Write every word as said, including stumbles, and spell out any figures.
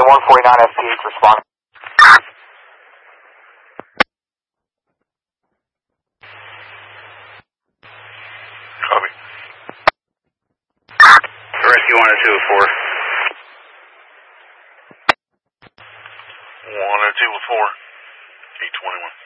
one forty-nine S P H respond. Copy. Rescue one oh two with four. one oh two with four. eight twenty-one.